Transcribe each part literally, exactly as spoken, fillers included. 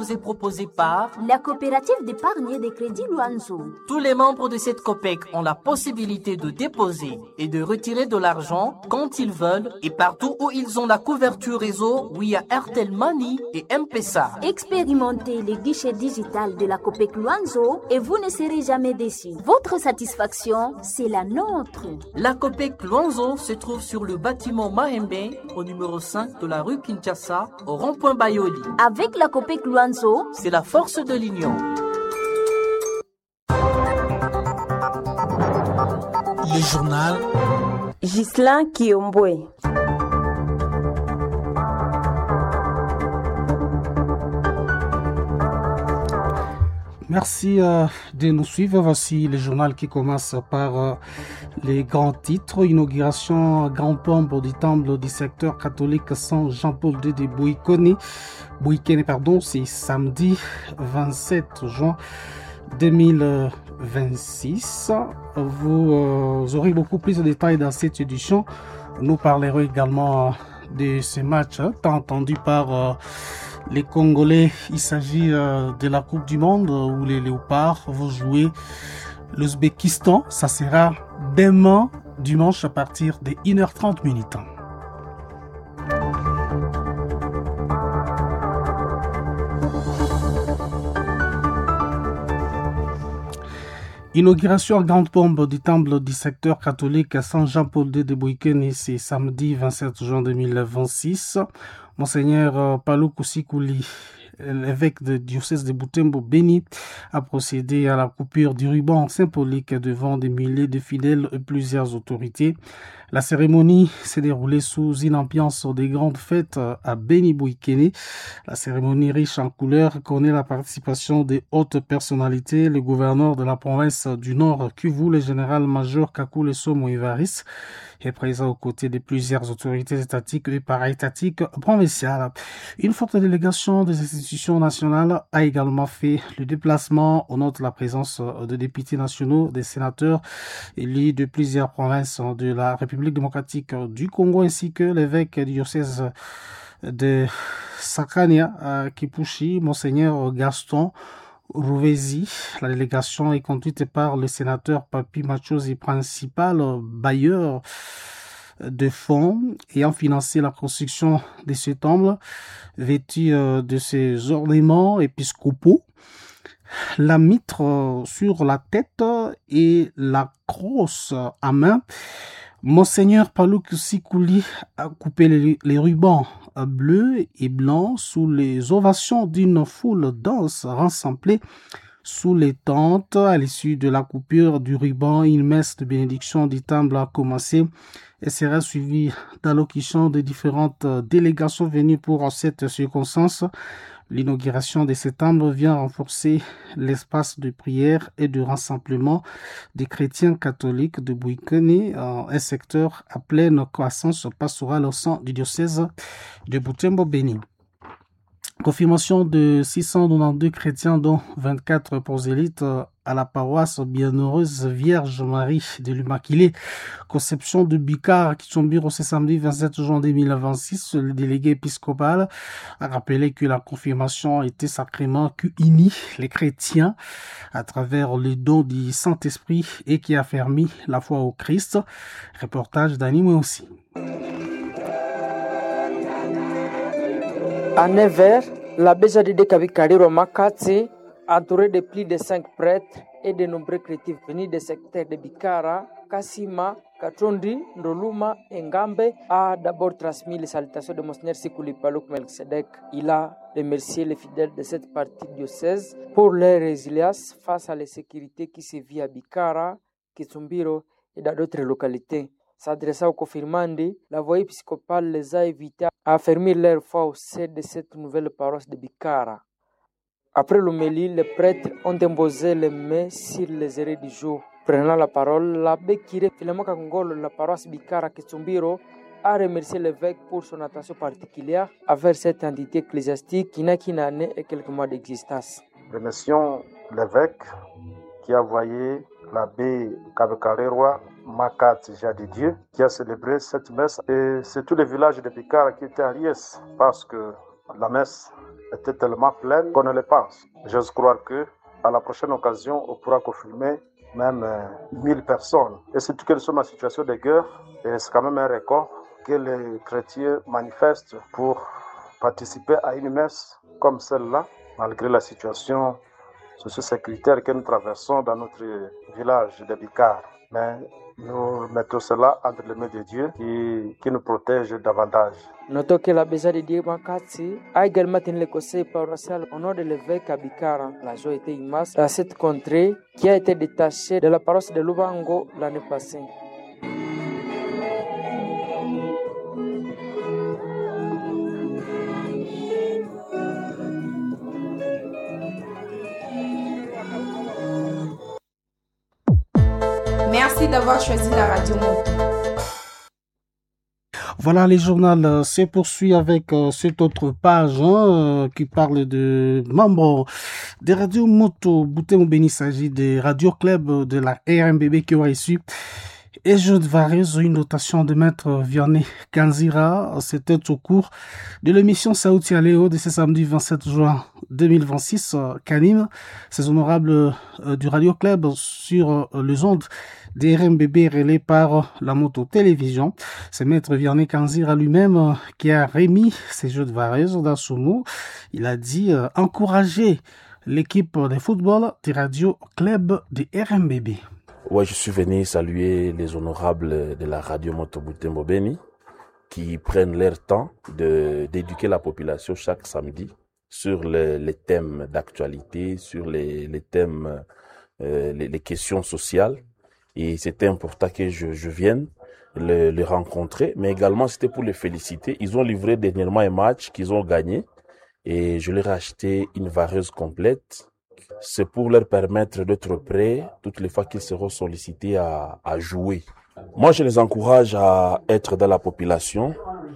vous est proposé par la coopérative d'épargne et de crédit Luanzo. Tous les membres de cette COPEC ont la possibilité de déposer et de retirer de l'argent quand ils veulent et partout où ils ont la couverture réseau via Airtel Money et M-Pesa. Expérimentez les guichets digital de la COPEC Luanzo et vous ne serez jamais déçus. Votre satisfaction, c'est la nôtre. La COPEC Luanzo se trouve sur le bâtiment Mahembe au numéro cinq de la rue Kinshasa au rond-point Bayoli. Avec la COPEC Luanzo, c'est la force de l'union. Le journal Ghislain Kiombwe. Merci euh, de nous suivre. Voici le journal qui commence par euh, les grands titres. Inauguration à grande pompe du temple du secteur catholique Saint-Jean-Paul deux de Bouikone. Bouikene, pardon, c'est samedi vingt-sept juin deux mille vingt-six. Vous euh, aurez beaucoup plus de détails dans cette édition. Nous parlerons également euh, de ce match hein, tant entendu par euh, les Congolais. Il s'agit euh, de la Coupe du Monde euh, où les Léopards vont jouer l'Ouzbékistan. Ça sera demain, dimanche, à partir de une heure trente minutes. Inauguration à grande pompe du temple du secteur catholique à Saint-Jean-Paul deux de Bouikene, c'est samedi vingt-sept juin deux mille vingt-six. Monseigneur Palou Kousikouli, l'évêque du diocèse de Butembo Béni, a procédé à la coupure du ruban symbolique devant des milliers de fidèles et plusieurs autorités. La cérémonie s'est déroulée sous une ambiance des grandes fêtes à Béni Bouikene. La cérémonie riche en couleurs connaît la participation des hautes personnalités, le gouverneur de la province du Nord Kivu, le général-major Kakule Somo Ivaris, est présent aux côtés de plusieurs autorités étatiques et para-étatiques provinciales. Une forte délégation des institutions nationales a également fait le déplacement. On note la présence de députés nationaux, des sénateurs élus de plusieurs provinces de la République démocratique du Congo ainsi que l'évêque du diocèse de Sakania, Kipushi, Monseigneur Gaston Rouvezi. La délégation est conduite par le sénateur Papi Machozi, principal bailleur de fonds ayant financé la construction de ce temple vêtu de ses ornements épiscopaux, la mitre sur la tête et la crosse à main. Monseigneur Palou Kousikouli a coupé les, les rubans bleus et blancs sous les ovations d'une foule dense rassemblée sous les tentes. À l'issue de la coupure du ruban, une messe de bénédiction du temple a commencé et sera suivie d'allocutions de différentes délégations venues pour cette circonstance. L'inauguration de ce temple vient renforcer l'espace de prière et de rassemblement des chrétiens catholiques de Bouikene, un secteur à pleine croissance pastorale au sein du diocèse de Butembo Béni. Confirmation de six cent quatre-vingt-douze chrétiens, dont vingt-quatre prosélytes, à la paroisse Bienheureuse Vierge Marie de l'Immaculée Conception de Bikar, Kitchombiro, ce samedi vingt-sept juin deux mille vingt-six. Le délégué épiscopal a rappelé que la confirmation était sacrément qui unit les chrétiens à travers le don du Saint-Esprit et qui a affermi la foi au Christ. Reportage d'Anime aussi. À neuf heures, l'abbé Jadide Kabikariro Makati, entouré de plus de cinq prêtres et de nombreux chrétiens venus des secteurs de Bikara, Kassima, Katondi, Ndoluma et Ngambe, a d'abord transmis les salutations de Monseigneur Sikouli Palouk Melchizedek. Il a remercié les fidèles de cette partie diocèse pour leur résilience face à l'insécurité qui se vit à Bikara, Kitsumbiro et dans d'autres localités. S'adressant aux confirmandés, la voie épiscopale les a invités à affermir leur foi au sein de cette nouvelle paroisse de Bikara. Après l'homélie, les prêtres ont imposé les mains sur les hérés du jour. Prenant la parole, l'abbé Kiré Philémon Kakongolo de la paroisse Bikara Kitsumbiro a remercié l'évêque pour son attention particulière envers cette entité ecclésiastique qui n'a qu'une année et quelques mois d'existence. Remercions l'évêque qui a envoyé l'abbé Kabekalerwa Makat Jadidieu qui a célébré cette messe, et c'est tout le village de Bikara qui était à Liès parce que la messe était tellement pleine qu'on ne le pense. J'ose croire que à la prochaine occasion, on pourra confirmer même euh, mille personnes. Et surtout que nous sommes en situation de guerre, et c'est quand même un record que les chrétiens manifestent pour participer à une messe comme celle-là, malgré la situation socio-sécuritaire que nous traversons dans notre village de Bikar. Mais nous mettons cela entre les mains de Dieu qui, qui nous protège davantage. Notons que la Béja de Dieu Makati a également tenu le conseil paroissial au nom de l'évêque à Bikara. La joie était immense à cette contrée qui a été détachée de la paroisse de Lubango l'année passée. Merci d'avoir choisi la radio Moto. Voilà, les journaux se poursuit avec euh, cette autre page hein, euh, qui parle de membres des radios Moto Butembo Beni. Il s'agit des radios club de la R M B B qui ont reçu et je varies une notation de maître Vianney Kanzira. C'était au cours de l'émission Saouti Aléo de ce samedi vingt-sept juin deux mille vingt-six euh, qu'anime ces honorables euh, du radio club sur euh, les ondes des R M B B relais par la Moto Télévision. C'est maître Vianney Kanzira lui-même euh, qui a remis ces jeux de vareuse dans son mot. Il a dit euh, encourager l'équipe de football des radio club des R M B B. Ouais, je suis venu saluer les honorables de la radio Moto Butembo Beni qui prennent leur temps de, d'éduquer la population chaque samedi sur les, les thèmes d'actualité, sur les, les thèmes, euh, les, les questions sociales. Et c'était important que je, je vienne les, les rencontrer, mais également c'était pour les féliciter. Ils ont livré dernièrement un match qu'ils ont gagné et je leur ai acheté une vareuse complète. C'est pour leur permettre d'être prêts toutes les fois qu'ils seront sollicités à, à jouer. Moi, je les encourage à être dans la population,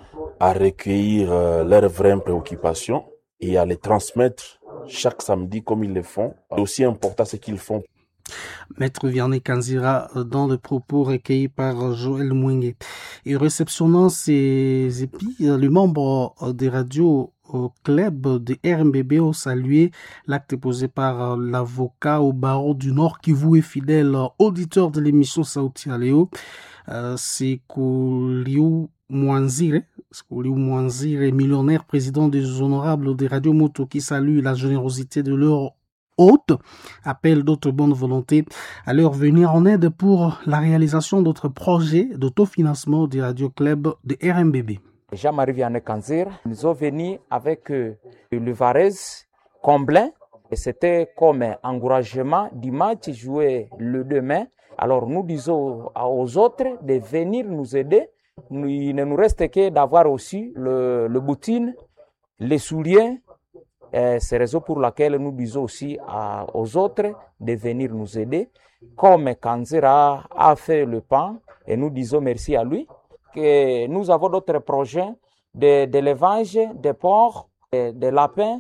à recueillir euh, leurs vraies préoccupations et à les transmettre chaque samedi comme ils le font. Aussi important, c'est qu'ils font. Maître Vianney Kanzira dans le propos recueillis par Joël Mouingé. Et réceptionnant ces épis, les membres des radios au club de R M B B ont salué l'acte posé par l'avocat au barreau du Nord Kivu et fidèle auditeur de l'émission Saouti Aléo, euh, c'est Kouliou Mwanzire, Kouliou Mwanzire, millionnaire, président des honorables des radios Moto, qui salue la générosité de leur hôte, appelle d'autres bonnes volontés à leur venir en aide pour la réalisation d'autres projets d'autofinancement des radios clubs de R M B B. Jean-Marie Vianney Kanzira, nous sommes venus avec euh, le Varese Comblain et c'était comme un encouragement du match joué le demain. Alors nous disons aux autres de venir nous aider. Nous, il ne nous reste que d'avoir aussi le, le bottine, les souliers. Et c'est la raison pour laquelle nous disons aussi à, aux autres de venir nous aider. Comme Kanzira a fait le pain et nous disons merci à lui. Que nous avons d'autres projets de, d'élevage, de porcs, de, de lapins.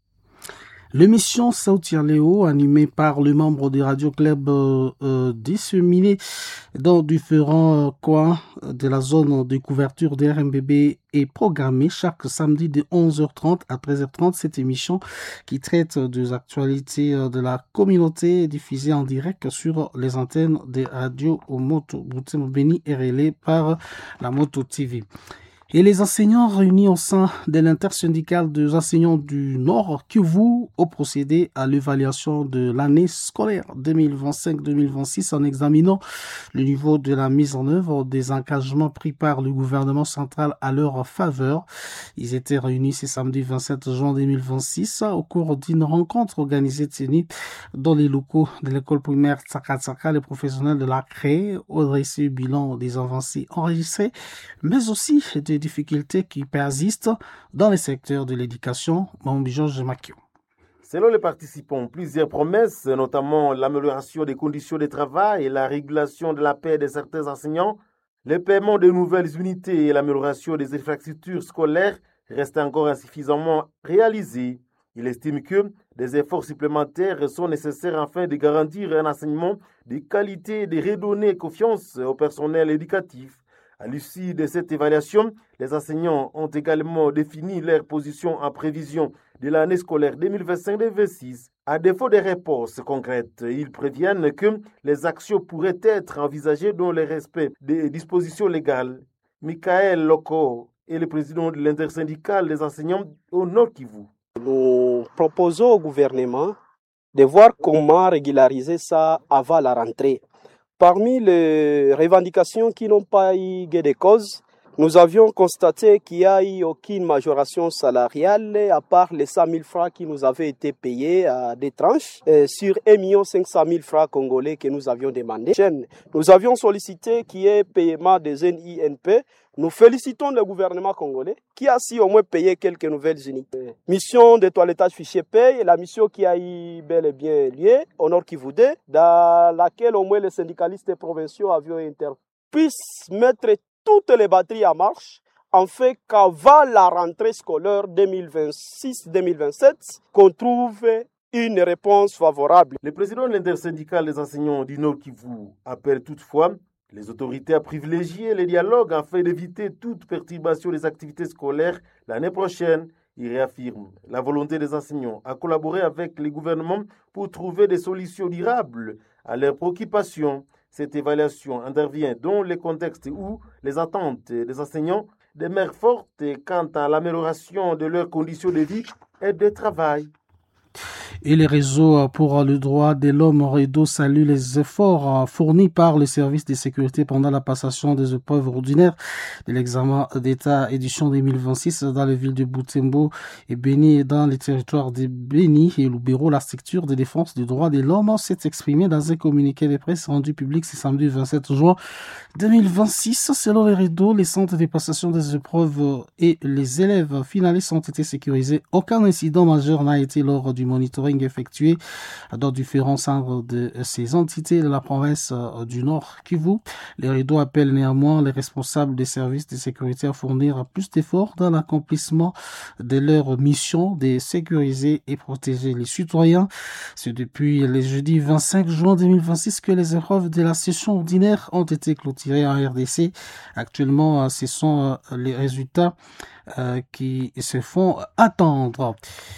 L'émission Saouti Aléo, animée par les membres des radio clubs euh, euh, disséminés dans différents euh, coins de la zone de couverture des R M B B, est programmée chaque samedi de onze heures trente à treize heures trente. Cette émission qui traite des actualités de la communauté est diffusée en direct sur les antennes des radios au Moto Butembo Beni et relayée par la Moto T V. Et les enseignants réunis au sein de l'intersyndicale des enseignants du Nord Kivu ont procédé à l'évaluation de l'année scolaire deux mille vingt-cinq deux mille vingt-six en examinant le niveau de la mise en œuvre des engagements pris par le gouvernement central à leur faveur. Ils étaient réunis ce samedi vingt-sept juin deux mille vingt-six au cours d'une rencontre organisée tenue dans les locaux de l'école primaire Tsaka Tsaka. Les professionnels de la C R E ont dressé le bilan des avancées enregistrées, mais aussi des difficultés qui persistent dans le secteur de l'éducation. Mon Georges Makio. Selon les participants, plusieurs promesses, notamment l'amélioration des conditions de travail et la régulation de la paie de certains enseignants, le paiement de nouvelles unités et l'amélioration des infrastructures scolaires restent encore insuffisamment réalisés. Il estime que des efforts supplémentaires sont nécessaires afin de garantir un enseignement de qualité et de redonner confiance au personnel éducatif. À l'issue de cette évaluation, les enseignants ont également défini leur position en prévision de l'année scolaire deux mille vingt-cinq deux mille vingt-six. À défaut de réponses concrètes, ils préviennent que les actions pourraient être envisagées dans le respect des dispositions légales. Michael Loko est le président de l'intersyndicale des enseignants au Nord Kivu. Nous proposons au gouvernement de voir comment régulariser ça avant la rentrée. Parmi les revendications qui n'ont pas eu gain de cause, nous avions constaté qu'il n'y a eu aucune majoration salariale à part les cent mille francs qui nous avaient été payés à des tranches sur un million cinq cent mille francs congolais que nous avions demandé. Nous avions sollicité qu'il y ait paiement des N I N P. Nous félicitons le gouvernement congolais qui a si au moins payé quelques nouvelles unités. Mission de toilettage fichier paye, la mission qui a eu bel et bien lieu au Nord Kivu, dans laquelle au moins les syndicalistes provinciaux avions inter puissent mettre toutes les batteries en marche, en fait qu'avant la rentrée scolaire deux mille vingt-six deux mille vingt-sept, qu'on trouve une réponse favorable. Le président de l'intersyndicale des enseignants du Nord Kivu appelle toutefois les autorités à privilégier les dialogues afin d'éviter toute perturbation des activités scolaires l'année prochaine. Il réaffirme la volonté des enseignants à collaborer avec les gouvernements pour trouver des solutions durables à leurs préoccupations. Cette évaluation intervient dans le contexte où les attentes des enseignants demeurent fortes quant à l'amélioration de leurs conditions de vie et de travail. Et les réseaux pour le droit de l'homme REDO saluent les efforts fournis par les services de sécurité pendant la passation des épreuves ordinaires de l'examen d'État édition deux mille vingt-six dans les villes de Butembo et Beni et dans les territoires de Beni et Lubero. La structure de défense des droits de l'homme s'est exprimée dans un communiqué de presse rendu public ce samedi vingt-sept juin deux mille vingt-six. Selon les REDO, les centres de passation des épreuves et les élèves finalistes ont été sécurisés. Aucun incident majeur n'a été lors du monitoring effectué dans différents centres de ces entités de la province du Nord Kivu. Les REDO appellent néanmoins les responsables des services de sécurité à fournir plus d'efforts dans l'accomplissement de leur mission de sécuriser et protéger les citoyens. C'est depuis le jeudi vingt-cinq juin deux mille vingt-six que les épreuves de la session ordinaire ont été clôturées en R D C. Actuellement, ce sont les résultats qui se font attendre.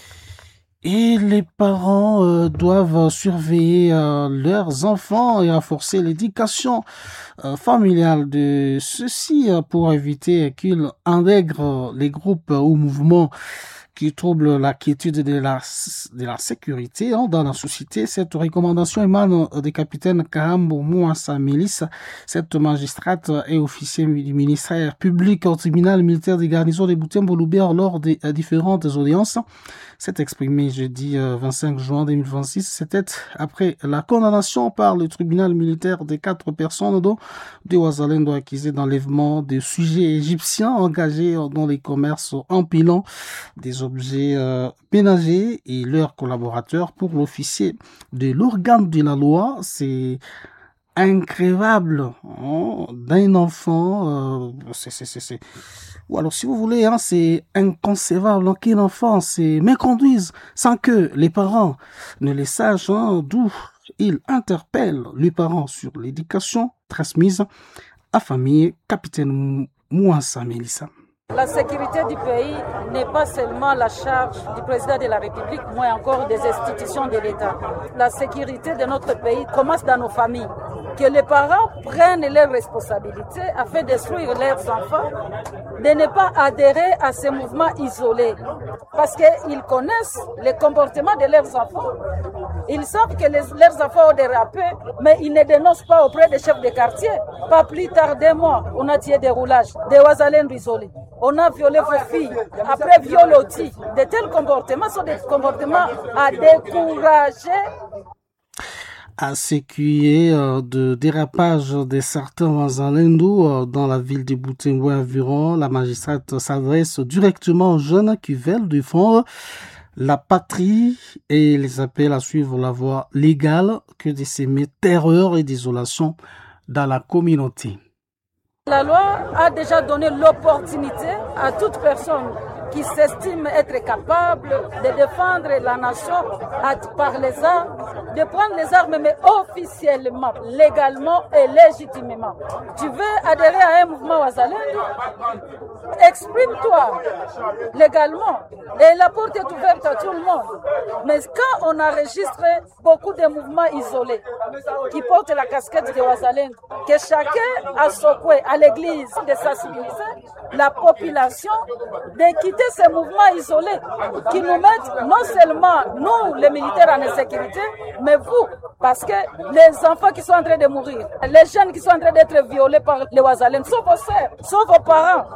Et les parents euh, doivent surveiller euh, leurs enfants et renforcer l'éducation euh, familiale de ceux-ci euh, pour éviter qu'ils intègrent les groupes ou mouvements qui troublent la quiétude de la, de la sécurité hein, dans la société. Cette recommandation émane du capitaine Kahambo Mouassa Mélissa. Cette magistrate et officier du ministère public au tribunal militaire des garnisons de Butembo-Lubero lors des euh, différentes audiences. S'est exprimé jeudi euh, vingt-cinq juin deux mille vingt-six. C'était après la condamnation par le tribunal militaire de quatre personnes dont deux Ouazalendo accusés d'enlèvement de sujets égyptiens engagés dans les commerces empilant des objets euh, ménagers et leurs collaborateurs. Pour l'officier de l'organe de la loi, c'est incrévable hein, d'un enfant, euh, c'est, c'est, c'est, c'est. Ou alors si vous voulez, hein, c'est inconcevable qu'un enfant se méconduise sans que les parents ne les sachent, hein, d'où il interpelle les parents sur l'éducation transmise à famille. Capitaine Mouassa Mélissa. La sécurité du pays n'est pas seulement la charge du président de la République, mais encore des institutions de l'État. La sécurité de notre pays commence dans nos familles. Que les parents prennent leurs responsabilités afin d'instruire leurs enfants, de ne pas adhérer à ces mouvements isolés. Parce qu'ils connaissent les comportements de leurs enfants. Ils savent que les, leurs enfants ont dérapé, mais ils ne dénoncent pas auprès des chefs de quartier. Pas plus tard d'un mois, on a tiré des roulages, des Ouazalendo isolés. On a violé vos filles. Après violoti, de tels comportements sont des comportements à décourager. À s'écuyer euh, de dérapage de certains Ouazalendo euh, dans la ville de Butembo environ, la magistrate s'adresse directement aux jeunes qui veulent défendre la patrie et les appelle à suivre la voie légale que de s'aimer terreur et désolation dans la communauté. La loi a déjà donné l'opportunité à toute personne qui s'estiment être capables de défendre la nation par les armes, de prendre les armes, mais officiellement, légalement et légitimement. Tu veux adhérer à un mouvement Wazalendo? Exprime-toi légalement. Et la porte est ouverte à tout le monde. Mais quand on enregistre beaucoup de mouvements isolés qui portent la casquette de Wazalendo, que chacun a son coin à l'église de sensibiliser la population de quitter ces mouvements isolés qui nous mettent non seulement nous, les militaires, en insécurité, mais vous, parce que les enfants qui sont en train de mourir, les jeunes qui sont en train d'être violés par les Wazalendo sont vos sœurs, sont vos parents.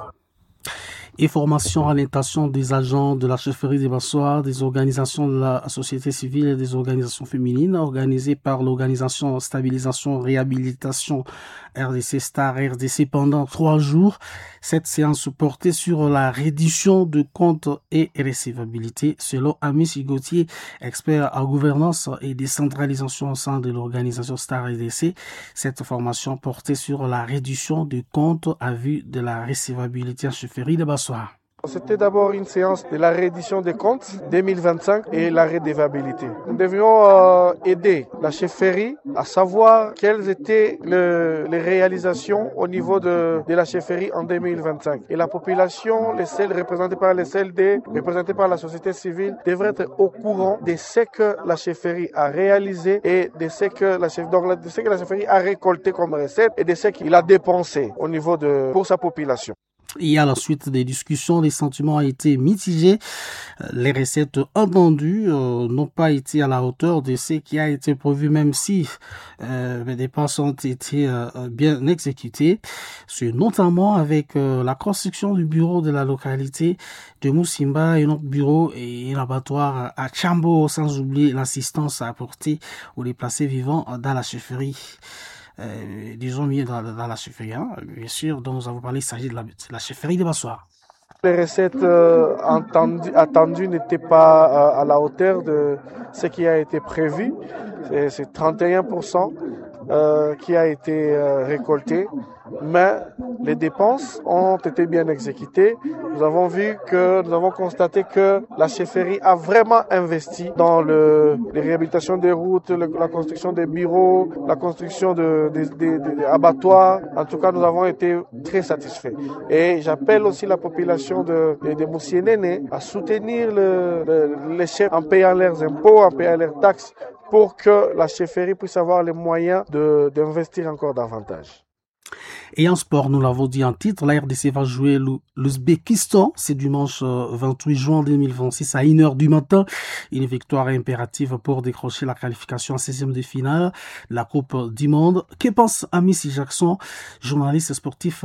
Et formation à l'intention des agents de la chefferie des Bassoirs, des organisations de la société civile et des organisations féminines organisées par l'organisation Stabilisation Réhabilitation R D C Star R D C pendant trois jours. Cette séance portait sur la réduction de comptes et recevabilité selon Amis Gauthier, expert en gouvernance et décentralisation au sein de l'organisation Star R D C. Cette formation portait sur la réduction de comptes à vue de la recevabilité en chefferie des Bassoirs. C'était d'abord une séance de la reddition des comptes deux mille vingt-cinq et la redevabilité. Nous devions euh, aider la chefferie à savoir quelles étaient le, les réalisations au niveau de, de la chefferie en deux mille vingt-cinq. Et la population, les C E L représentées par les C L D, représentées par la société civile, devrait être au courant de ce que la chefferie a réalisé et de ce que la, chef, donc, de ce que la chefferie a récolté comme recette et de ce qu'il a dépensé au niveau de, pour sa population. Et à la suite des discussions, les sentiments ont été mitigés. Les recettes entendues euh, n'ont pas été à la hauteur de ce qui a été prévu, même si euh, les dépenses ont été euh, bien exécutées. C'est notamment avec euh, la construction du bureau de la localité de Moussimba et notre bureau et un abattoir à Chambo, sans oublier l'assistance apportée aux déplacés vivants dans la chefferie. Euh, disons mieux dans, dans la chefferie, hein. Bien sûr, dont nous avons parlé, il s'agit de la, de la chefferie des Bassoirs. Les recettes euh, entendues, attendues n'étaient pas euh, à la hauteur de ce qui a été prévu. C'est, c'est trente et un pour cent euh, qui a été euh, récolté, mais les dépenses ont été bien exécutées. Nous avons vu que, nous avons constaté que la chefferie a vraiment investi dans le, les réhabilitations des routes, le, la construction des bureaux, la construction de, de, de, de, de abattoirs. En tout cas, nous avons été très satisfaits. Et j'appelle aussi la population de, de, de Moussienene à soutenir le, le, les chefs en payant leurs impôts, en payant leurs taxes, pour que la chefferie puisse avoir les moyens de, d'investir encore davantage. Et en sport, nous l'avons dit en titre, la R D C va jouer l'Ouzbékistan. C'est dimanche vingt-huit juin deux mille vingt-six à une heure du matin. Une victoire impérative pour décrocher la qualification en seizième de finale de la Coupe du Monde. Que pense Amici Jackson, journaliste sportif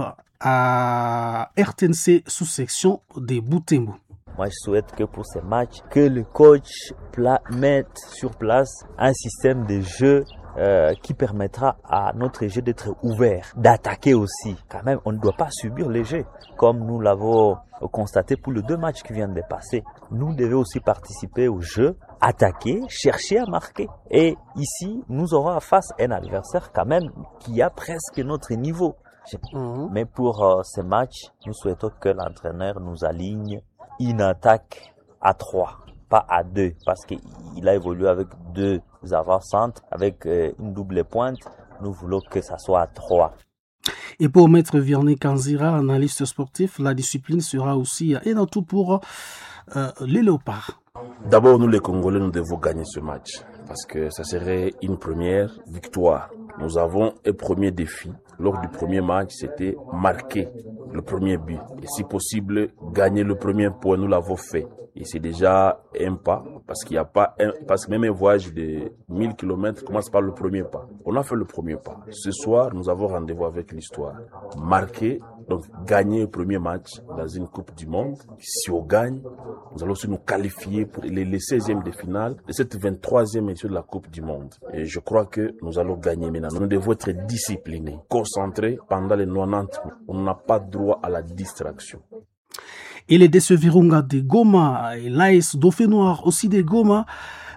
à R T N C sous-section des Butembo? Moi, je souhaite que pour ces matchs, que le coach pla- mette sur place un système de jeu euh, qui permettra à notre jeu d'être ouvert, d'attaquer aussi. Quand même, on ne doit pas subir les jeux, comme nous l'avons constaté pour les deux matchs qui viennent de passer. Nous devons aussi participer au jeu, attaquer, chercher à marquer. Et ici, nous aurons à face un adversaire quand même qui a presque notre niveau. Mmh. Mais pour euh, ces matchs, nous souhaitons que l'entraîneur nous aligne une attaque à trois, pas à deux, parce qu'il a évolué avec deux avant-centres, avec euh, une double pointe. Nous voulons que ça soit à trois. Et pour Maître Vianney Kanzira, analyste sportif, la discipline sera aussi un atout pour euh, les Léopards. D'abord, nous les Congolais, nous devons gagner ce match, parce que ça serait une première victoire. Nous avons un premier défi. Lors du premier match, c'était marquer le premier but. Et si possible, gagner le premier point. Nous l'avons fait. Et c'est déjà un pas, parce qu'il n'y a pas un, parce que même un voyage de mille kilomètres commence par le premier pas. On a fait le premier pas. Ce soir, nous avons rendez-vous avec l'histoire. Marquer, donc gagner le premier match dans une Coupe du Monde. Si on gagne, nous allons aussi nous qualifier pour les, les seizièmes de finale de cette vingt-troisième édition de la Coupe du Monde. Et je crois que nous allons gagner maintenant. Nous devons être disciplinés, concentrés pendant les quatre-vingt-dix minutes. On n'a pas droit à la distraction. Et les D C Virunga de Goma et l'A S Dauphin Noir aussi de Goma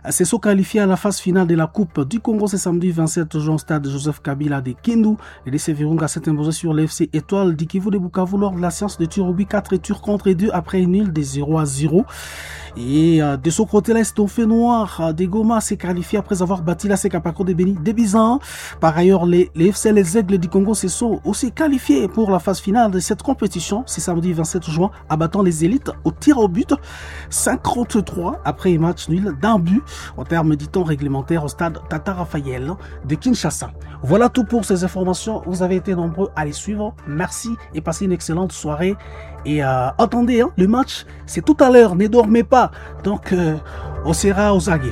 se sont qualifiés à la phase finale de la Coupe du Congo ce samedi vingt-sept juin au stade Joseph Kabila de Kindu. Les D C Virunga s'est imposé sur l'F C Étoile du Kivu de Bukavu lors de la séance de tir au but quatre tirs contre deux après une nul de zéro à zéro. Et euh, de son côté, là, Estomphe Noir euh, de Goma s'est qualifié après avoir battu la Sekapako de Béni de Bizan. Par ailleurs, les, les F C Les Aigles du Congo se sont aussi qualifiés pour la phase finale de cette compétition. C'est samedi vingt-sept juin, abattant les élites au tir au but cinquante-trois après un match nul d'un but au terme du temps réglementaire au stade Tata Raphaël de Kinshasa. Voilà tout pour ces informations. Vous avez été nombreux à les suivre. Merci et passez une excellente soirée. Et euh, attendez, hein, le match, c'est tout à l'heure. Ne dormez pas. Donc, euh, on sera aux aguets.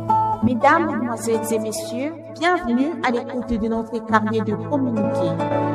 Mesdames, Mesdemoiselles et Messieurs, bienvenue à l'écoute de notre carnet de communiqué.